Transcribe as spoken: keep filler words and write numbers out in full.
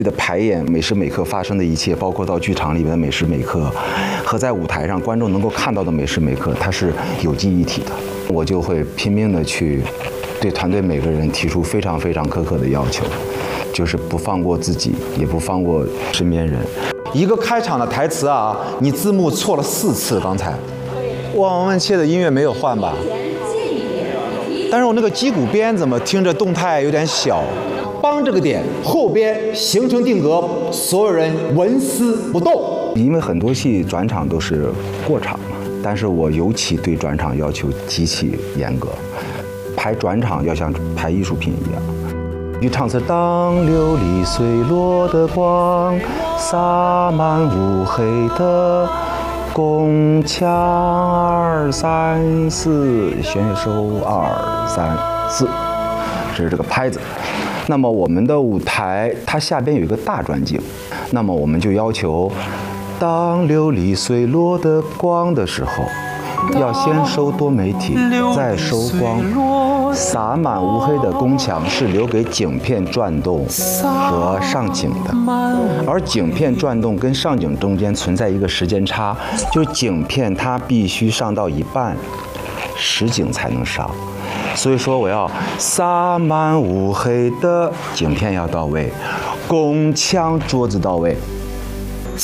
的排演每时每刻发生的一切，包括到剧场里面的每时每刻，和在舞台上观众能够看到的每时每刻，它是有机一体的。我就会拼命的去对团队每个人提出非常非常苛刻的要求，就是不放过自己，也不放过身边人。一个开场的台词啊，你字幕错了四次，刚才。望闻切的音乐没有换吧？但是我那个击鼓边怎么听着动态有点小？帮这个点后边形成定格，所有人纹丝不动。因为很多戏转场都是过场嘛，但是我尤其对转场要求极其严格，排转场要像排艺术品一样。一唱词：当琉璃碎落的光洒满乌黑的宫墙，二三四，选手二三四，这是这个拍子。那么我们的舞台它下边有一个大转景，那么我们就要求，当琉璃碎落的光的时候，要先收多媒体，再收光。洒满乌黑的宫墙是留给景片转动和上景的，而景片转动跟上景中间存在一个时间差，就是景片它必须上到一半，实景才能上。所以说我要洒满乌黑的景片要到位，宫墙桌子到位。